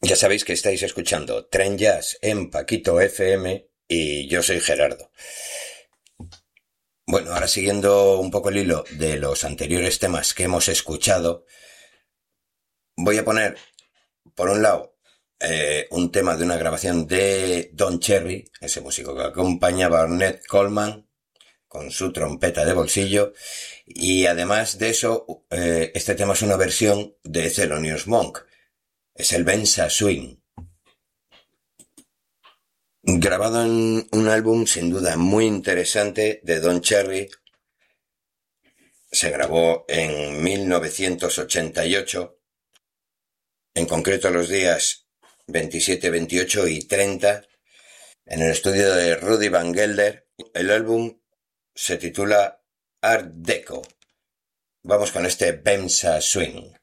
Ya sabéis que estáis escuchando Tren Jazz en Paquito FM y yo soy Gerardo. Bueno, ahora siguiendo un poco el hilo de los anteriores temas que hemos escuchado, voy a poner, por un lado, un tema de una grabación de Don Cherry, ese músico que acompañaba a Ornette Coleman con su trompeta de bolsillo, y además de eso, este tema es una versión de Thelonious Monk, es el Benza Swing. Grabado en un álbum sin duda muy interesante de Don Cherry, se grabó en 1988, en concreto los días 27, 28 y 30, en el estudio de Rudy Van Gelder. El álbum se titula Art Deco. Vamos con este Benza Swing.